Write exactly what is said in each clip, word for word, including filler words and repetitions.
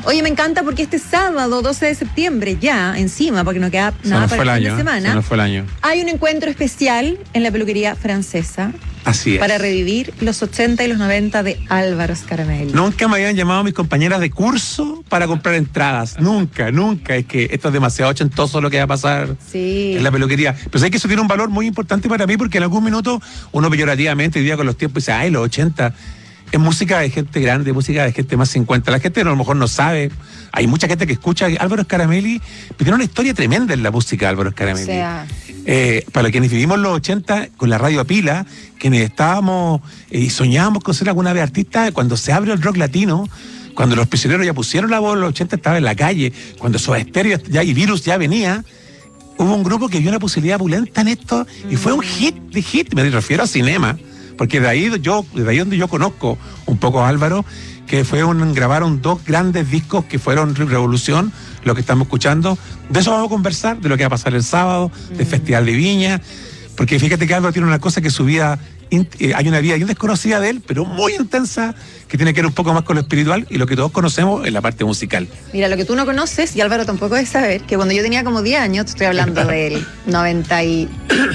Oye, me encanta porque este sábado, doce de septiembre, ya encima, porque no queda Se nada nos para fue el el fin de año, semana, se nos fue el año. hay un encuentro especial en la peluquería francesa. Así es. Para revivir los ochenta y los noventa de Álvaro Scaramelli. Nunca me habían llamado mis compañeras de curso para comprar entradas. Nunca, nunca. Es que esto es demasiado ochentoso lo que va a pasar Sí. en la peluquería. Pero sé que eso tiene un valor muy importante para mí porque en algún minuto uno peyorativamente, hoy día con los tiempos, dice, ay, los ochenta. Es música de gente grande, música de gente más cincuenta. La gente a lo mejor no sabe. Hay mucha gente que escucha a Álvaro Scaramelli, pero tiene una historia tremenda en la música de Álvaro Scaramelli. O sea... Eh, para quienes vivimos los ochenta con la radio a pila, quienes estábamos eh, y soñábamos con ser alguna vez artistas, cuando se abre el rock latino, cuando los prisioneros ya pusieron la voz en los ochenta, estaba en la calle, cuando Soda Stereo ya, y Virus ya venía, hubo un grupo que vio una posibilidad pulenta en esto y fue un hit de hit, me refiero a Cinema, porque de ahí yo, de ahí donde yo conozco un poco a Álvaro, que fue un, grabaron dos grandes discos que fueron revolución, lo que estamos escuchando. De eso vamos a conversar, de lo que va a pasar el sábado, del Mm. Festival de Viña, porque fíjate que Álvaro tiene una cosa que su vida, eh, hay una vida bien desconocida de él, pero muy intensa, que tiene que ver un poco más con lo espiritual y lo que todos conocemos en la parte musical. Mira, lo que tú no conoces, y Álvaro tampoco debe saber, que cuando yo tenía como diez años, te estoy hablando del noventa y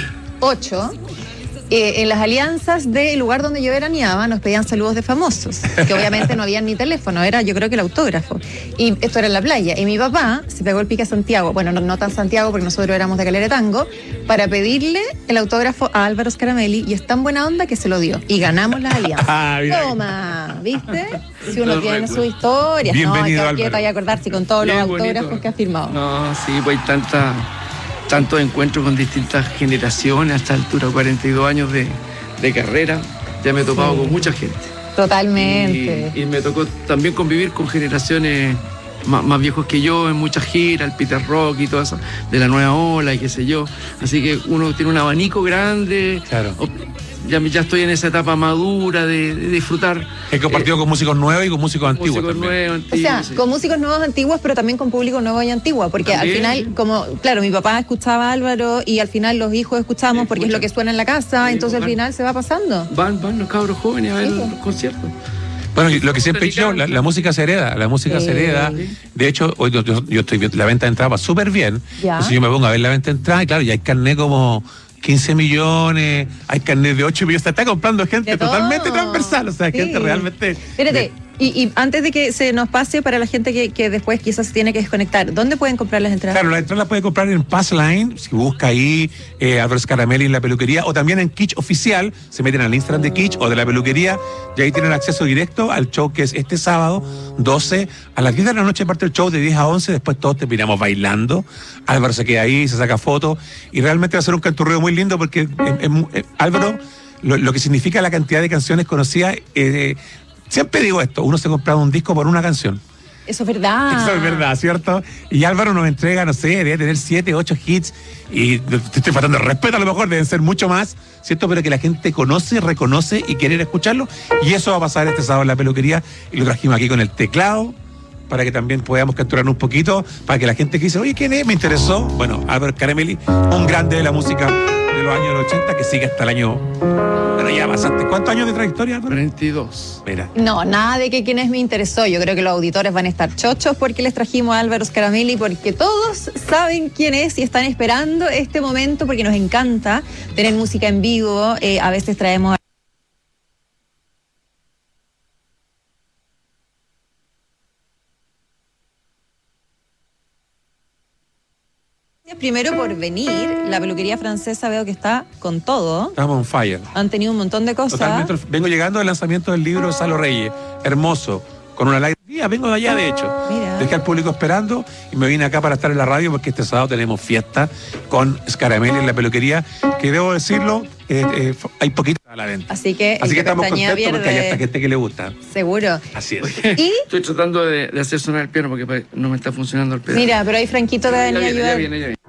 ocho, eh, en las alianzas del lugar donde yo veraneaba nos pedían saludos de famosos, que obviamente no había ni teléfono, era yo creo que el autógrafo. Y esto era en la playa. Y mi papá se pegó el pique a Santiago, bueno, no, no tan Santiago porque nosotros éramos de Calera Tango, para pedirle el autógrafo a Álvaro Scaramelli, y es tan buena onda que se lo dio. Y ganamos las alianzas. Ah, mira. Toma, ¿viste? Si uno No tiene recuerdo. su historia, Bienvenido, no, hay que Álvaro. quieta y acordarse con todos los Bien autógrafos bonito. que ha firmado. No, sí, pues hay tanta, tantos encuentros con distintas generaciones, a esta altura, cuarenta y dos años de, de carrera, ya me he topado Sí. con mucha gente. Totalmente. Y, y me tocó también convivir con generaciones más, más viejos que yo, en muchas giras, el Peter Rock y todo eso, de la nueva ola y qué sé yo. Así que uno tiene un abanico grande. Claro. O- Ya, ya estoy en esa etapa madura de, de disfrutar. He compartido eh, con músicos nuevos y con músicos antiguos músicos también. nuevos, O sea, antiguos, sí. con músicos nuevos antiguos, pero también con público nuevo y antiguo, porque También. al final, como, claro, mi papá escuchaba a Álvaro y al final los hijos escuchamos porque es lo que suena en la casa, Sí, entonces al pues, final se va pasando. Van, van los cabros jóvenes a ver Sí, pues. los conciertos. Bueno, y lo que siempre he dicho, la, la música se hereda, la música Sí. se hereda. De hecho, hoy yo, yo- yo estoy viendo, la venta de entrada va súper bien. Ya. Entonces yo me pongo a ver la venta de entrada y claro, y hay carnet como quince millones, hay carnet de ocho millones, se está comprando gente De todo. totalmente transversal, o sea, Sí. gente realmente... Espérate, y, y antes de que se nos pase para la gente que, que después quizás se tiene que desconectar, ¿dónde pueden comprar las entradas? Claro, la entrada la puede comprar en Passline, si busca ahí eh, Álvaro Scaramelli en la peluquería, o también en Kitsch Oficial, se meten al Instagram de Kitsch o de la peluquería, y ahí tienen acceso directo al show que es este sábado, doce, a las diez de la noche parte el show de diez a once, después todos terminamos bailando, Álvaro se queda ahí, se saca fotos, y realmente va a ser un canturreo muy lindo porque eh, eh, eh, Álvaro, lo, lo que significa la cantidad de canciones conocidas, eh, siempre digo esto, uno se compraba un disco por una canción. Eso es verdad. Eso es verdad, ¿cierto? Y Álvaro nos entrega, no sé, debe tener siete, ocho hits y te estoy faltando el respeto, a lo mejor deben ser mucho más, ¿cierto? Pero que la gente conoce, reconoce y quiere escucharlo. Y eso va a pasar este sábado en la peluquería y lo trajimos aquí con el teclado para que también podamos capturar un poquito, para que la gente que dice, oye, ¿quién es? Me interesó. Bueno, Álvaro Scaramelli, un grande de la música de los años ochenta que sigue hasta el año... Bueno, ya pasaste. ¿Cuántos años de trayectoria, Álvaro? cuarenta y dos. Mira. No, nada de que quién es me interesó. Yo creo que los auditores van a estar chochos porque les trajimos a Álvaro Scaramelli, porque todos saben quién es y están esperando este momento porque nos encanta tener música en vivo. Eh, a veces traemos... Primero por venir, la peluquería francesa veo que está con todo. Estamos on fire. Han tenido un montón de cosas. Totalmente. Vengo llegando del lanzamiento del libro de Salo Reyes, hermoso, con una alegría. Vengo de allá, de hecho. Mira. Dejé al público esperando y me vine acá para estar en la radio porque este sábado tenemos fiesta con Scaramelli en la peluquería, que debo decirlo, eh, eh, hay poquito a la venta. Así que, Así el que estamos pestañea contentos porque hay pierde, hasta gente que le gusta. seguro. Así es. Y, Estoy tratando de, de hacer sonar el piano porque pa- no me está funcionando el pedal. mira, pero ahí Franquito te va a ya venir a viene, ya ayudar. viene, ya viene.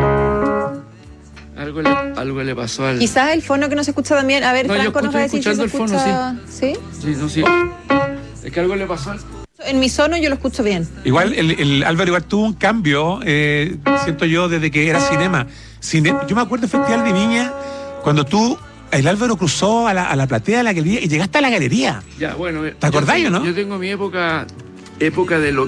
Algo le, algo le pasó al... Quizás el fono que no se escucha también. A ver, No, yo Franco nos escucho- va a decir si se escuchando el fono, escucha. ¿Sí? Sí, no, sí. Es que algo le pasó al... En mi sono yo lo escucho bien. Igual el, el Álvaro igual tuvo un cambio, eh, siento yo, desde que era cinema. Cine, yo me acuerdo del Festival de Viña, cuando tú, el Álvaro cruzó a la, a la platea de la galería y llegaste a la galería. Ya, bueno. ¿Te acordás, yo, o no? Yo tengo mi época, época de lo